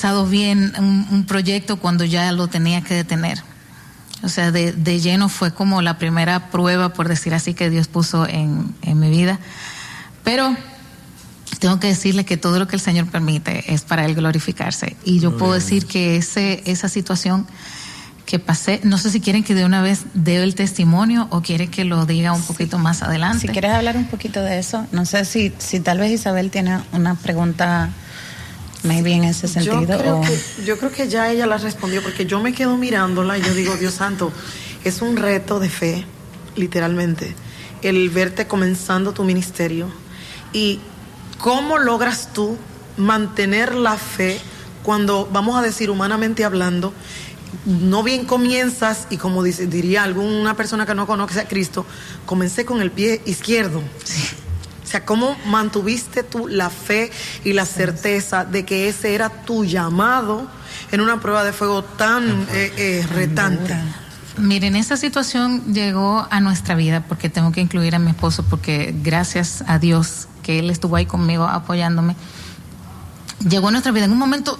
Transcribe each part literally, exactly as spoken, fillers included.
empezado bien un, un proyecto cuando ya lo tenía que detener. O sea, de, de lleno fue como la primera prueba, por decir así, que Dios puso en, en mi vida. Pero tengo que decirle que todo lo que el Señor permite es para Él glorificarse. Y yo Muy puedo bien. decir que ese, esa situación que pasé, no sé si quieren que de una vez dé el testimonio o quieren que lo diga un poquito sí. más adelante. Si quieres hablar un poquito de eso, no sé si, si tal vez Isabel tiene una pregunta maybe en ese sentido. Yo creo, o... que, yo creo que ya ella la respondió, porque yo me quedo mirándola y yo digo, Dios santo, es un reto de fe, literalmente, el verte comenzando tu ministerio. Y cómo logras tú mantener la fe cuando, vamos a decir, humanamente hablando, no bien comienzas y como dice, diría alguna persona que no conoce a Cristo, comencé con el pie izquierdo. Sí. O sea, ¿cómo mantuviste tú la fe y la certeza de que ese era tu llamado en una prueba de fuego tan eh, eh, retante? Miren, esa situación llegó a nuestra vida, porque tengo que incluir a mi esposo, porque gracias a Dios que él estuvo ahí conmigo apoyándome, llegó a nuestra vida en un momento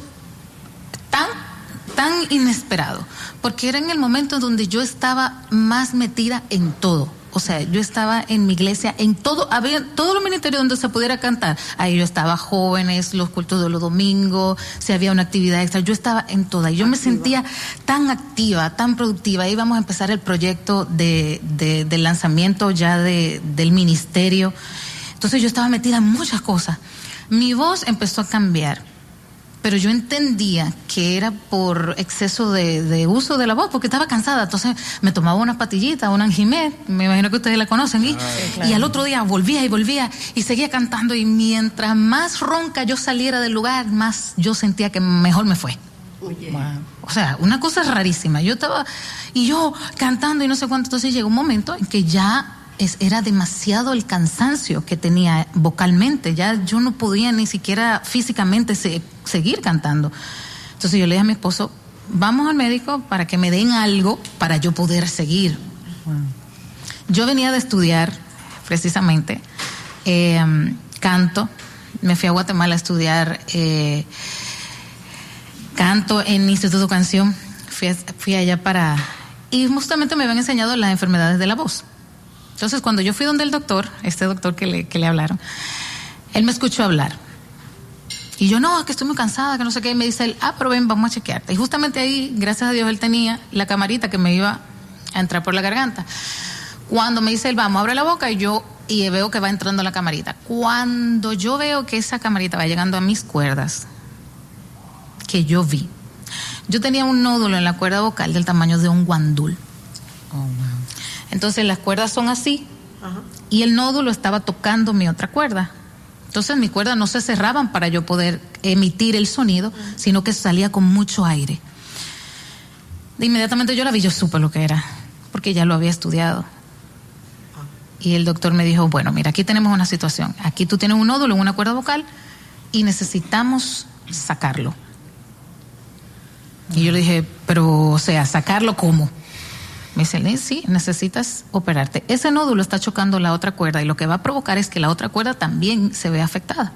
tan tan inesperado, porque era en el momento donde yo estaba más metida en todo. O sea, yo estaba en mi iglesia, en todo, había todos los ministerios donde se pudiera cantar. Ahí yo estaba, jóvenes, los cultos de los domingos, si había una actividad extra, yo estaba en toda. Y yo activa. me sentía tan activa, tan productiva. Íbamos a empezar el proyecto de, de, del lanzamiento ya de, del ministerio. Entonces yo estaba metida en muchas cosas. Mi voz empezó a cambiar, pero yo entendía que era por exceso de, de uso de la voz, porque estaba cansada. Entonces me tomaba una pastillita, una Anjimed, me imagino que ustedes la conocen, y, ah, sí, claro. y al otro día volvía y volvía y seguía cantando, y mientras más ronca yo saliera del lugar, más yo sentía que mejor me fue. Wow. O sea, una cosa rarísima. Yo estaba, y yo cantando y no sé cuánto, entonces llegó un momento en que ya Es, era demasiado el cansancio que tenía vocalmente, ya yo no podía ni siquiera físicamente se, seguir cantando. Entonces yo le dije a mi esposo, vamos al médico para que me den algo para yo poder seguir. Wow. Yo venía de estudiar precisamente eh, canto, me fui a Guatemala a estudiar eh, canto en Instituto Canción, fui, fui allá para, y justamente me habían enseñado las enfermedades de la voz. Entonces, cuando yo fui donde el doctor, este doctor que le, que le hablaron, él me escuchó hablar. Y yo, no, que estoy muy cansada, que no sé qué. Y me dice él, ah, pero ven, vamos a chequearte. Y justamente ahí, gracias a Dios, él tenía la camarita que me iba a entrar por la garganta. Cuando me dice él, vamos, abre la boca, y yo y veo que va entrando la camarita. Cuando yo veo que esa camarita va llegando a mis cuerdas, que yo vi, yo tenía un nódulo en la cuerda vocal del tamaño de un guandul. Oh, wow. Entonces las cuerdas son así. Ajá. Y el nódulo estaba tocando mi otra cuerda. Entonces mis cuerdas no se cerraban para yo poder emitir el sonido, uh-huh. sino que salía con mucho aire. De inmediatamente yo la vi, yo supe lo que era, porque ya lo había estudiado. Uh-huh. Y el doctor me dijo, bueno, mira, aquí tenemos una situación. Aquí tú tienes un nódulo en una cuerda vocal y necesitamos sacarlo. Uh-huh. Y yo le dije, pero, o sea, ¿sacarlo cómo? Me dice, sí, necesitas operarte. Ese nódulo está chocando la otra cuerda y lo que va a provocar es que la otra cuerda también se vea afectada.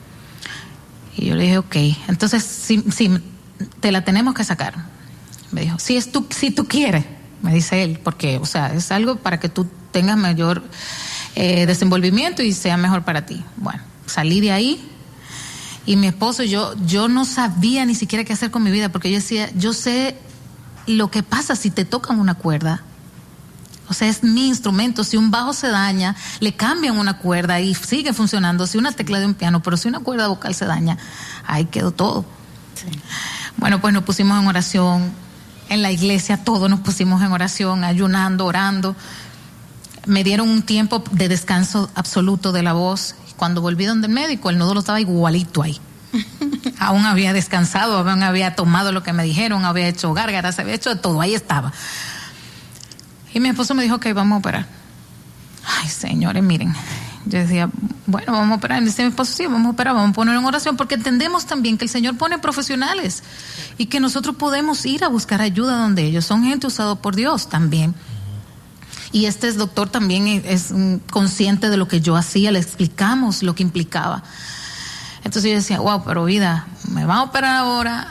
Y yo le dije, ok, entonces sí, sí, te la tenemos que sacar. Me dijo, si es tú, si tú quieres, me dice él, porque, o sea, es algo para que tú tengas mayor eh, desenvolvimiento y sea mejor para ti. Bueno, salí de ahí y mi esposo, yo, yo no sabía ni siquiera qué hacer con mi vida, porque yo decía, yo sé lo que pasa si te tocan una cuerda. O sea, es mi instrumento. Si un bajo se daña, le cambian una cuerda y sigue funcionando. Si una tecla de un piano, pero si una cuerda vocal se daña, ahí quedó todo. Sí. Bueno, pues nos pusimos en oración. En la iglesia todos nos pusimos en oración, ayunando, orando. Me dieron un tiempo de descanso absoluto de la voz. Cuando volví donde el médico, el nódulo estaba igualito ahí. Aún había descansado, aún había tomado lo que me dijeron, había hecho gárgaras, había hecho de todo, ahí estaba. Y mi esposo me dijo que okay, vamos a operar. Ay, señores, miren, yo decía, bueno, vamos a operar. Y dice mi esposo, sí, vamos a operar, vamos a poner en oración, porque entendemos también que el Señor pone profesionales y que nosotros podemos ir a buscar ayuda donde ellos son gente usada por Dios también. Y este doctor también es consciente de lo que yo hacía, le explicamos lo que implicaba. Entonces yo decía, wow, pero vida, me van a operar ahora,